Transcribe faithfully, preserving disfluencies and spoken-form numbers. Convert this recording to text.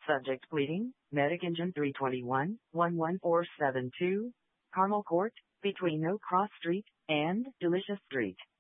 Subject pleading, Medic Engine three twenty-one, one one four seven two, Carmel Court, between No Cross Street and Delicious Street.